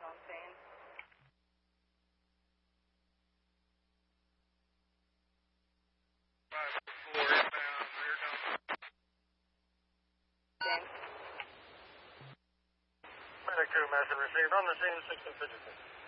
on scene. Medic 2 message received on the scene, 1652.